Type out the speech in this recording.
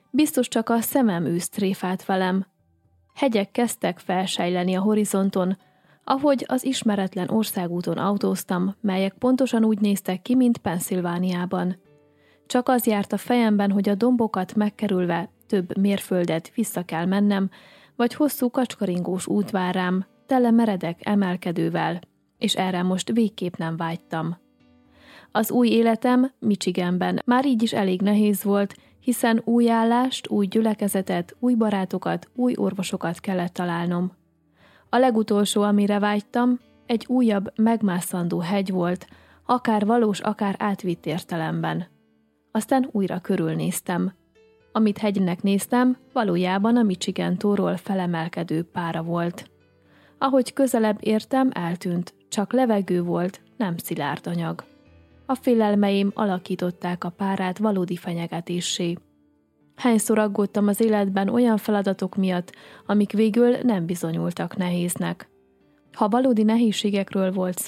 Biztos csak a szemem űz tréfált velem. Hegyek kezdtek felsejleni a horizonton, ahogy az ismeretlen országúton autóztam, melyek pontosan úgy néztek ki, mint Pennsylvániában. Csak az járt a fejemben, hogy a dombokat megkerülve több mérföldet vissza kell mennem, vagy hosszú kacskaringós út vár rám, tele meredek emelkedővel, és erre most végképp nem vágytam. Az új életem Michiganben már így is elég nehéz volt, hiszen új állást, új gyülekezetet, új barátokat, új orvosokat kellett találnom. A legutolsó, amire vágytam, egy újabb, megmászandó hegy volt, akár valós, akár átvitt értelemben. Aztán újra körülnéztem. Amit hegynek néztem, valójában a Michigan-tóról felemelkedő pára volt. Ahogy közelebb értem, eltűnt, csak levegő volt, nem szilárd anyag. A félelmeim alakították a párát valódi fenyegetéssé. Hányszor aggódtam az életben olyan feladatok miatt, amik végül nem bizonyultak nehéznek. Ha valódi nehézségekről volt